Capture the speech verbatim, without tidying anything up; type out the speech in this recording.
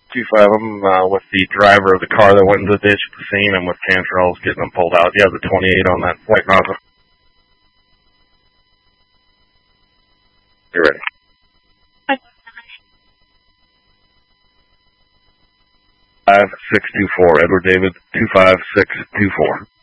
two five, I'm uh, with the driver of the car that went into the ditch at the scene. I'm with Cantrell's getting them pulled out. You have the twenty-eight on that white Mazda. You're ready. five six two four, Edward David, two five six two four.